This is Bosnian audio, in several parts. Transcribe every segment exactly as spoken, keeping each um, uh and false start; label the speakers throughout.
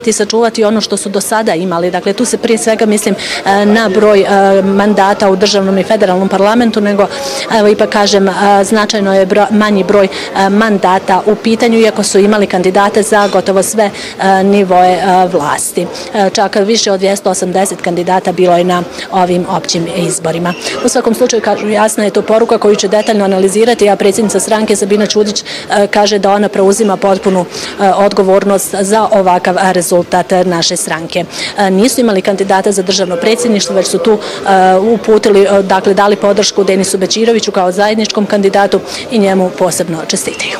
Speaker 1: i sačuvati ono što su do sada imali. Dakle, tu se prije svega mislim na broj mandata u državnom i federalnom parlamentu, nego, evo ipak kažem, značajno je broj, manji broj mandata u pitanju, iako su imali kandidate za gotovo sve nivoe vlasti. Čak više od dvjesto osamdeset kandidata bilo je na ovim općim izborima. U svakom slučaju, kažu, jasna je to poruka koju će detaljno analizirati, a predsjednica stranke Sabina Čudić kaže da ona preuzima potpunu odgovornost za ovakav rezultat naše stranke. Nisu imali kandidata za državno predsjedništvo, već su tu uputili, dakle, dali podršku Denisu Bećiroviću kao zajedničkom kandidatu i njemu posebno čestitaju.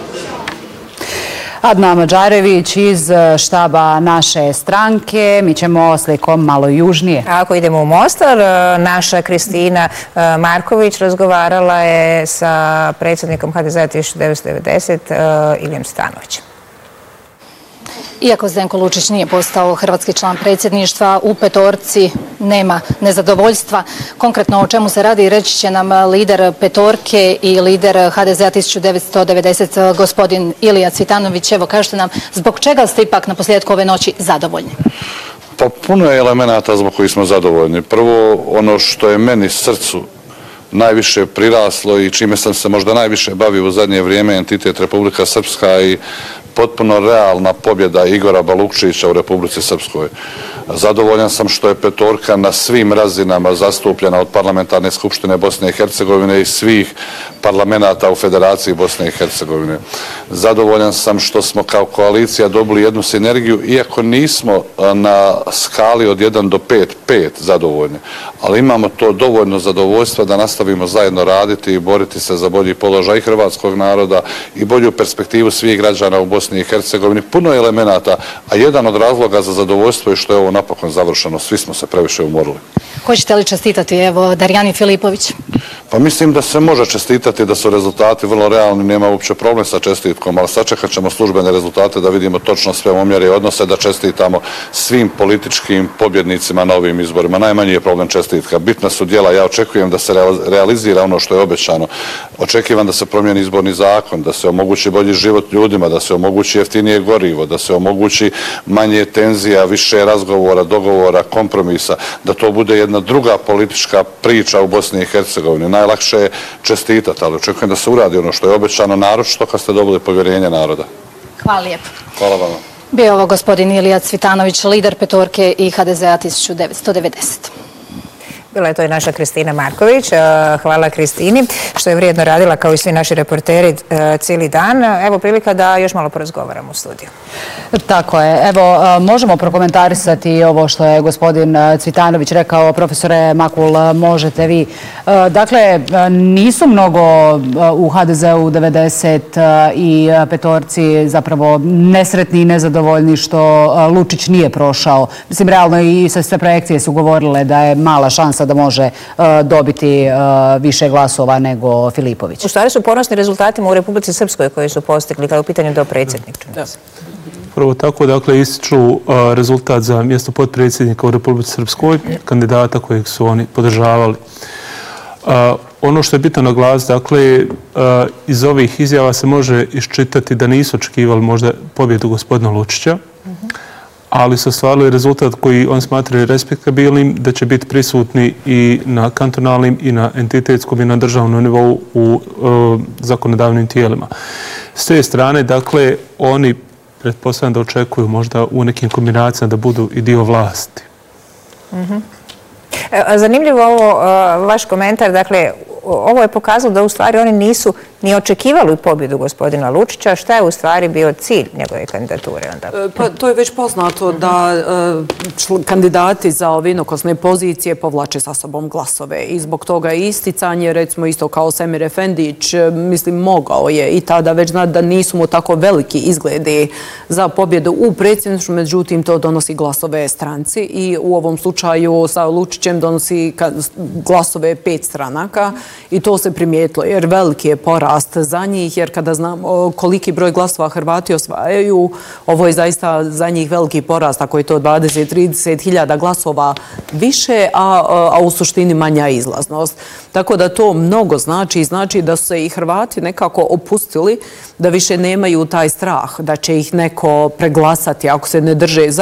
Speaker 2: Adna Mađarević iz štaba naše stranke. Mi ćemo slikom malo južnije.
Speaker 3: Ako idemo u Mostar, naša Kristina Marković razgovarala je sa predsjednikom ha de zea tisuću devetsto devedesete. Ilijem Stanovićem.
Speaker 4: Iako Zdenko Lučić nije postao hrvatski član predsjedništva, u petorci nema nezadovoljstva. Konkretno o čemu se radi reći će nam lider petorke i lider ha de zea tisuću devetsto devedesete. gospodin Ilija Cvitanović. Evo, kažete nam, zbog čega ste ipak na posljedku ove noći zadovoljni?
Speaker 5: Pa puno je elemenata zbog kojih smo zadovoljni. Prvo, ono što je meni srcu najviše priraslo i čime sam se možda najviše bavio u zadnje vrijeme, entitet Republika Srpska i potpuno realna pobjeda Igora Balukčića u Republici Srpskoj. Zadovoljan sam što je petorka na svim razinama zastupljena od parlamentarne skupštine Bosne i Hercegovine i svih parlamenta u Federaciji Bosne i Hercegovine. Zadovoljan sam što smo kao koalicija dobili jednu sinergiju, iako nismo na skali od jedan do pet, pet zadovoljni. Ali imamo to dovoljno zadovoljstva da nastavimo zajedno raditi i boriti se za bolji položaj hrvatskog naroda i bolju perspektivu svih građana u Bosni i Hercegovini. Puno je elemenata, a jedan od razloga za zadovoljstvo je što je ovo napokon završeno. Svi smo se previše umorili.
Speaker 4: Hoćete li čestitati, evo, Darijani Filipović?
Speaker 5: Pa mislim da se može čestitati, da su rezultati vrlo realni, nema uopće problem sa čestitkom, ali sačekat ćemo službene rezultate da vidimo točno sve omjere i odnose, da čestitamo svim političkim pobjednicima na ovim izborima. Najmanji je problem čestitka. Bitna su djela. Ja očekujem da se realizira ono što je obećano. Očekivam da se promijeni izborni zakon, da se omogući bolji život ljudima, da se omogući jeftinije gorivo, da se omogući manje tenzija, više razgovora, dogovora, kompromisa, da to bude jedna druga politička priča u Bosni i Hercegovini. Najlakše je čestitati, ali očekujem da se uradi ono što je obećano, naročito kad ste dobili povjerenje naroda.
Speaker 4: Hvala lijepo.
Speaker 5: Hvala vam.
Speaker 4: Bio je ovo gospodin Ilija Cvitanović, lider petorke i ha de zea tisuću devetsto devedesete.
Speaker 3: Bila je to i naša Kristina Marković. Hvala Kristini što je vrijedno radila kao i svi naši reporteri cijeli dan. Evo prilika da još malo porazgovaramo u studiju.
Speaker 2: Tako je. Evo, možemo prokomentarisati ovo što je gospodin Cvitanović rekao. Profesore Makul, možete vi. Dakle, nisu mnogo u ha de zeu devedeset i petorci zapravo nesretni i nezadovoljni što Lučić nije prošao. Mislim, realno i sve projekcije su govorile da je mala šansa da može dobiti više glasova nego Filipović.
Speaker 3: U stvari su ponosni rezultatima u Republici Srpskoj koji su postigli kao u pitanju do predsjednika.
Speaker 6: Prvo tako, dakle, ističu rezultat za mjesto potpredsjednika u Republici Srpskoj, kandidata kojeg su oni podržavali. Ono što je bitno naglasiti, dakle, iz ovih izjava se može iščitati da nisu očekivali možda pobjedu gospodina Lučića, ali su ostvarili rezultat koji on smatraju respektabilnim, da će biti prisutni i na kantonalnim i na entitetskom i na državnom nivou u zakonodavnim tijelima. S te strane, dakle, oni pretpostavljam da očekuju možda u nekim kombinacijama da budu i dio vlasti.
Speaker 3: Zanimljivo ovo, vaš komentar, dakle, ovo je pokazalo da u stvari oni nisu ni očekivali pobjedu gospodina Lučića. Šta je u stvari bio cilj njegove kandidature?
Speaker 7: Pa to je već poznato da kandidati za ove inokosne pozicije povlače sa sobom glasove i zbog toga je isticanje, recimo isto kao Semir Efendić, mislim, mogao je i tada već znati da nisu mu tako veliki izgledi za pobjedu u predsjedništvu, međutim to donosi glasove stranci i u ovom slučaju sa Lučićem donosi glasove pet stranaka i to se primijetilo jer veliki je porast za njih, jer kada znamo koliki broj glasova Hrvati osvajaju, ovo je zaista za njih veliki porast, ako je to dvadeset do trideset hiljada glasova više, a, a u suštini manja izlaznost. Tako da to mnogo znači i znači da su se i Hrvati nekako opustili, da više nemaju taj strah da će ih neko preglasati ako se ne drže za